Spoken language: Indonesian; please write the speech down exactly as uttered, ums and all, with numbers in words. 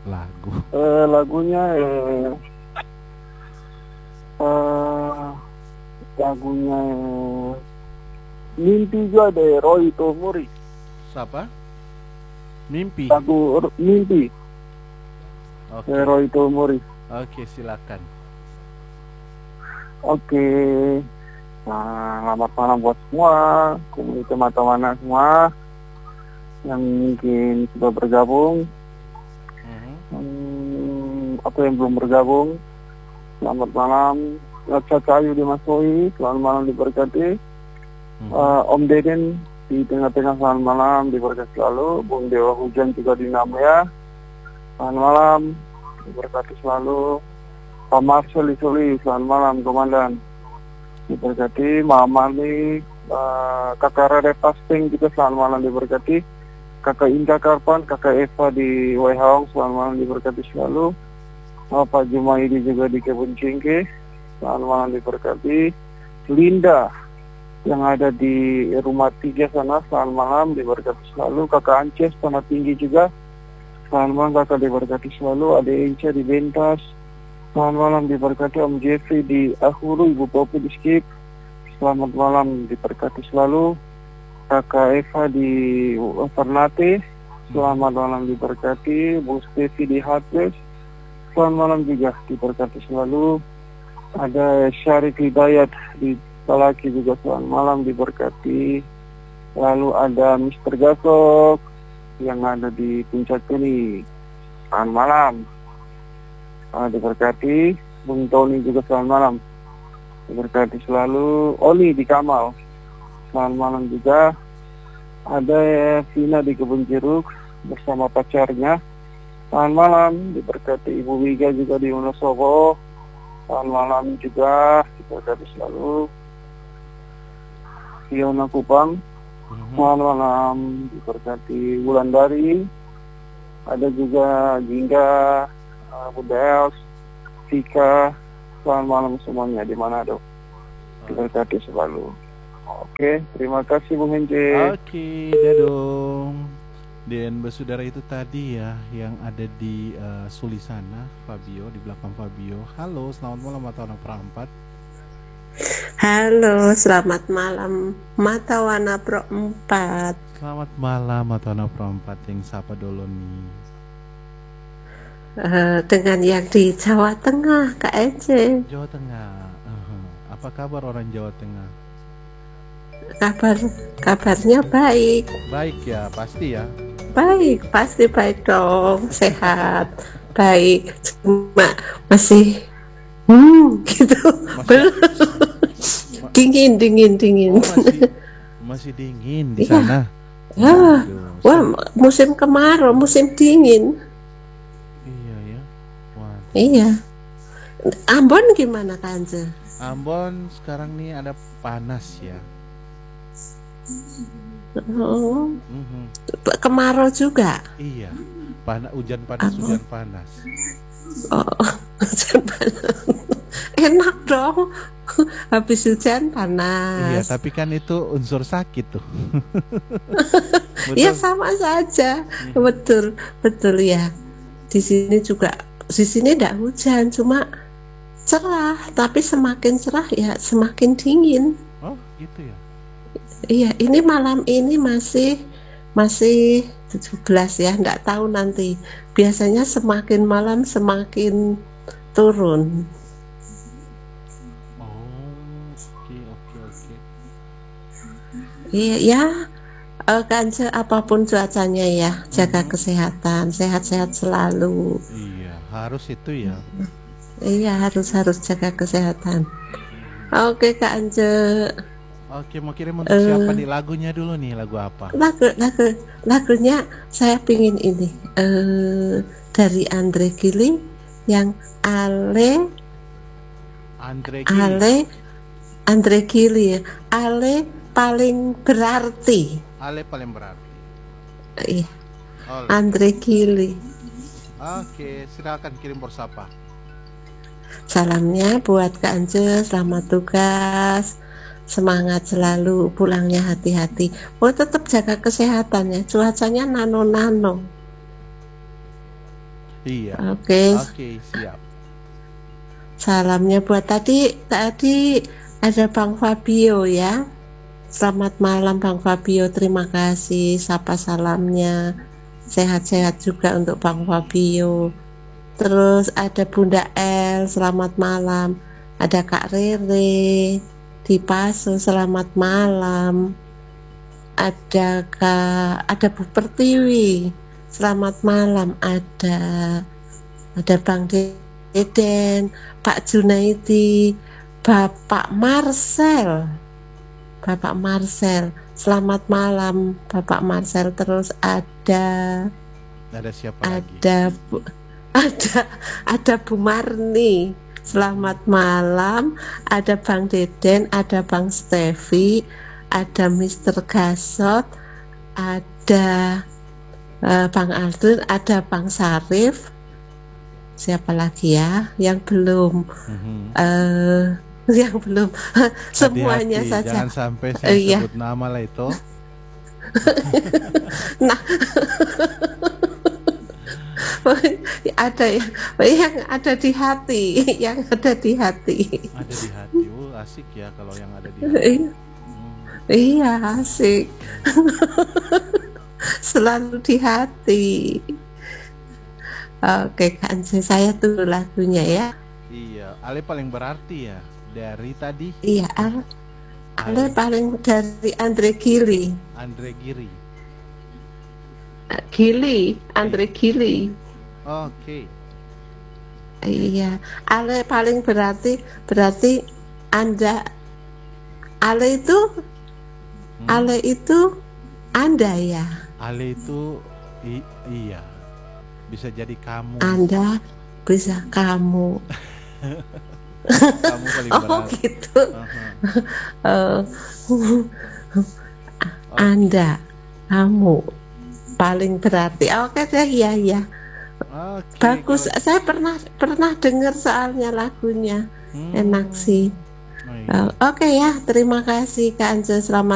Lagu. Eh, lagunya eh, eh, lagunya eh, Mimpi juga ada Roy Tomori. Siapa? Mimpi. Lagu R- Mimpi Oke. dari Roy Tomori. Oke, silakan. Oke. Nah, selamat malam buat semua komunitas Mata Wana semua yang mungkin sudah bergabung. Mhm. Hmm, atau yang belum bergabung, selamat malam. Caca Ayu di Mas Soi, selamat malam diberkati. Mhm. Uh, Om Deden di tengah-tengah, selamat malam diberkati selalu. Bung Dewa Hujan juga di Namya, selamat malam diberkati selalu. Pak Marcel di Soli, selamat malam Komandan diberkati. Mama Mali, uh, Kakak Rade Pasting juga selamat malam diberkati. Kakak Indah Karpan, Kakak Eva di Waihaong, selamat malam diberkati selalu. Uh, Pak Jumaidi juga di Kebun Cingke, selamat malam diberkati. Linda yang ada di rumah tiga sana, selamat malam diberkati selalu. Kakak Ances Tanah Tinggi juga, selamat malam kakak diberkati selalu. Ada Inca di Bentas, selamat malam diberkati. Om Jeffrey di Ahuru, Ibu Popi di Skip, selamat malam diberkati selalu. Kakak Eva di Ternate, selamat malam diberkati. Bu Stevi di Hardware, selamat malam juga diberkati selalu. Ada Syarif Hidayat di Salaki juga, selamat malam diberkati. Lalu ada Mister Gasok yang ada di Puncak Kuni, selamat malam uh, diberkati. Bung Tony juga selamat malam diberkati selalu. Oli di Kamal, selamat malam juga. Ada Vina di Kebun Jeruk bersama pacarnya, selamat malam diberkati. Ibu Wiga juga di Wonosobo, selamat malam juga diberkati selalu. Fiona Kupang, selamat malam diberkati. Wulandari, ada juga Jingga, uh, Bunda Els, Vika, selamat malam semuanya di Manado, diberkati selalu. Oke, terima kasih Bung Hence. Oke, dadong. Dan bersaudara itu tadi ya yang ada di uh, Suli sana, Fabio di belakang Fabio. Halo, selamat malam Mata Wana Perempat. Halo, selamat malam Mata Wana Pro empat. Selamat malam Mata Wana Perempat, yang sapa dulu nih. Uh, dengan yang di Jawa Tengah, Kak Ece. Jawa Tengah. Uh-huh. Apa kabar orang Jawa Tengah? Kabar kabarnya baik. Baik ya, pasti ya. Baik, pasti baik dong, sehat, baik. Cuma masih hmm gitu. Masih, dingin, dingin, dingin. Oh, masih, masih dingin di Iya. sana. Ah, Aduh, wah, musim kemarau, musim dingin. Iya ya. Wah. Iya. Ambon gimana Kanja? Ambon sekarang nih ada panas ya. Oh, Mhm. kemarau juga. Iya. Panas, hujan panas, Apa? hujan panas. Oh, hujan panas. Enak dong. Habis hujan panas. Iya, tapi kan itu unsur sakit tuh. Iya, sama saja. Mhm. Betul, betul ya. Di sini juga, di sini tidak hujan, cuma cerah. Tapi semakin cerah ya semakin dingin. Oh, gitu ya. Iya, ini malam ini masih masih tujuh belas ya, enggak tahu nanti. Biasanya semakin malam semakin turun. Oh, oke oke oke. Iya, ya, eh, Kanja, apapun cuacanya ya, jaga Mhm. kesehatan, sehat-sehat selalu. Iya, harus itu ya. Iya, harus harus jaga kesehatan. Oke, Kak Anje. Oke, mau kirim untuk siapa nih? Lagunya dulu nih, lagu apa? Lagu lagu lagunya saya pingin ini eh dari Andre Gili yang Ale Andre Gili. Ale Andre Gili ya. Ale paling berarti. Ale paling berarti. Iya, Oh, Andre Gili. oke, silakan kirim bersapa. Salamnya buat Kak Anje, selamat tugas. Semangat selalu, pulangnya hati-hati. Oh, tetap jaga kesehatan ya. Cuacanya nano-nano. Iya. Oke, Oke, siap. salamnya buat tadi tadi ada Bang Fabio ya. Selamat malam Bang Fabio, terima kasih sapa salamnya. Sehat-sehat juga untuk Bang Fabio. Terus ada Bunda El, selamat malam. Ada Kak Rere di Paso, selamat malam. Ada Kak, ada Bu Pertiwi, selamat malam. Ada ada Bang Deden, Pak Junaidi, Bapak Marcel, Bapak Marcel, selamat malam Bapak Marcel. Terus ada Ada siapa lagi? ada Bu, ada ada Bu Marni, selamat malam. Ada Bang Deden, ada Bang Stevi, ada Mister Gasot, ada uh, Bang Aldrin, ada Bang Sarif. Siapa lagi ya yang belum Mhm. uh, yang belum semuanya Hati-hati, saja. jangan sampai saya Uh, iya. sebut nama lah itu. Nah, ada yang yang ada di hati, yang ada di hati. Ada di hati. Oh, asik ya kalau yang ada di hati. Iya, Hmm. iya, asik. Selalu di hati. Oke, kan saya tunggu lagunya ya. Iya, Ale paling berarti ya dari tadi. Iya, Ale, Ale Ale paling dari Andre Gili. Andre Giri. Gili, Andre Iya. Gili. Oke. Iya, Ale paling berarti berarti Anda Ale itu Hmm. Ale itu Anda ya. Ale itu i- iya. Bisa jadi kamu. Anda bisa kamu. Kamu paling Oh berarti. gitu. Aha. Eh, Anda, kamu paling berarti. Oke deh, ya ya. Oke, Bagus. kalau Saya pernah pernah dengar soalnya lagunya. Enak hmm. sih. Oh, iya. Eh, Oke ya, terima kasih Kak Anja. Selamat